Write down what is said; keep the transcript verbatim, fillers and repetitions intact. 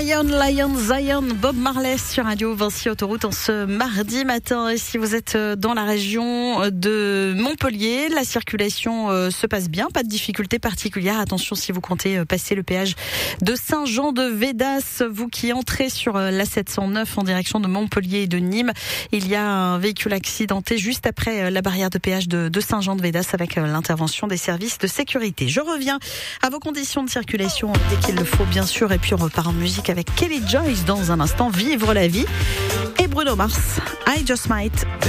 Lion, Lion, Zion, Bob Marley sur Radio Vinci Autoroute en ce mardi matin. Et si vous êtes dans la région de Montpellier, la circulation se passe bien, pas de difficultés particulières. Attention si vous comptez passer le péage de Saint-Jean-de-Védas, vous qui entrez sur la sept cent neuf en direction de Montpellier et de Nîmes. Il y a un véhicule accidenté juste après la barrière de péage de, de Saint-Jean-de-Védas avec l'intervention des services de sécurité. Je reviens à vos conditions de circulation dès qu'il le faut, bien sûr. Et puis on repart en musique avec Kelly Joyce dans un instant, Vivre la vie. Et Bruno Mars, I Just Might.